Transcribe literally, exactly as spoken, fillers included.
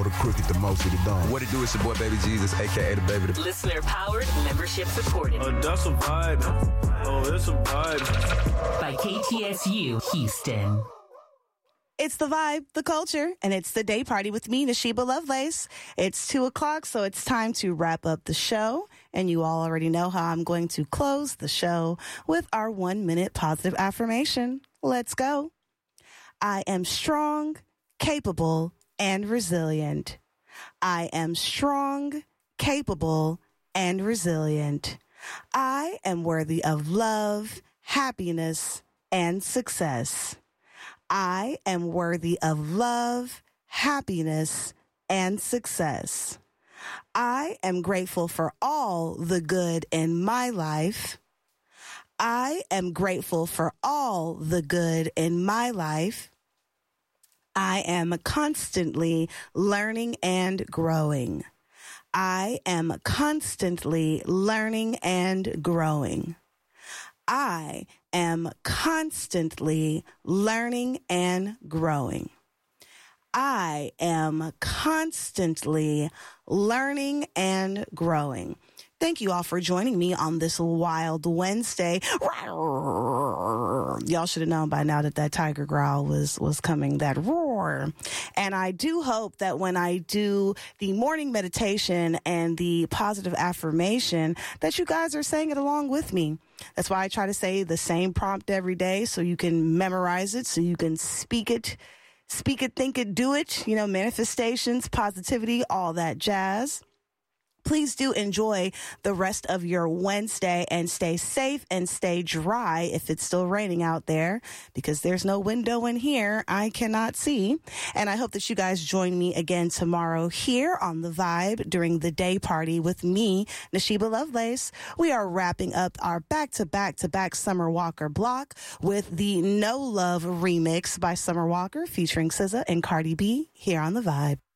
the crooked, the most of the dumb. What it do is your boy Baby Jesus, a k a the Baby. The Listener-powered, membership supported. Uh, that's a vibe. Oh, it's a vibe. By K T S U, Houston. It's the vibe, the culture, and it's the day party with me, Nashiba Lovelace. It's two o'clock, so it's time to wrap up the show. And you all already know how I'm going to close the show with our one-minute positive affirmation. Let's go. I am strong, capable, and resilient. I am strong, capable, and resilient. I am worthy of love, happiness, and success. I am worthy of love, happiness, and success. I am grateful for all the good in my life. I am grateful for all the good in my life. I am constantly learning and growing. I am constantly learning and growing. I am constantly learning and growing. I am constantly learning and growing. Thank you all for joining me on this wild Wednesday. Y'all should have known by now that that tiger growl was, was coming, that roar. And I do hope that when I do the morning meditation and the positive affirmation, that you guys are saying it along with me. That's why I try to say the same prompt every day so you can memorize it, so you can speak it, speak it, think it, do it, you know, manifestations, positivity, all that jazz. Please do enjoy the rest of your Wednesday and stay safe and stay dry if it's still raining out there, because there's no window in here I cannot see. And I hope that you guys join me again tomorrow here on The Vibe during the day party with me, Nashiba Lovelace. We are wrapping up our back-to-back-to-back Summer Walker block with the No Love remix by Summer Walker featuring S Z A and Cardi B here on The Vibe.